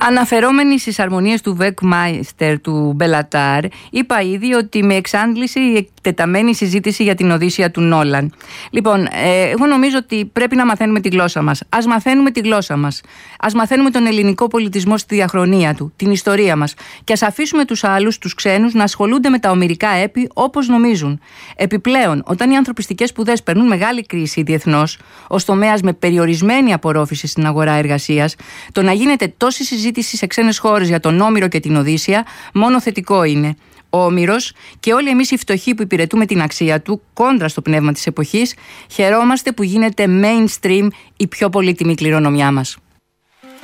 Αναφερόμενοι στις αρμονίες του Βεκμάιστερ του Μπελατάρ, είπα ήδη ότι με εξάντλησε η εκτεταμένη συζήτηση για την Οδύσσεια του Νόλαν. Λοιπόν, εγώ νομίζω ότι πρέπει να μαθαίνουμε τη γλώσσα μας. Ας μαθαίνουμε τη γλώσσα μας. Ας μαθαίνουμε τον ελληνικό πολιτισμό στη διαχρονία του, την ιστορία μας. Και ας αφήσουμε τους άλλους, τους ξένους, να ασχολούνται με τα ομηρικά έπι όπως νομίζουν. Επιπλέον, όταν οι ανθρωπιστικές σπουδές περνούν μεγάλη κρίση διεθνώς, ως τομέας με περιορισμένη απορρόφηση στην αγορά εργασίας, το να γίνεται τόση συζήτηση σε ξένες χώρες για τον Όμηρο και την Οδύσσεια, μόνο θετικό είναι. Ο Όμηρος και όλοι εμείς οι φτωχοί που υπηρετούμε την αξία του, κόντρα στο πνεύμα της εποχής, χαιρόμαστε που γίνεται mainstream η πιο πολύτιμη κληρονομιά μας.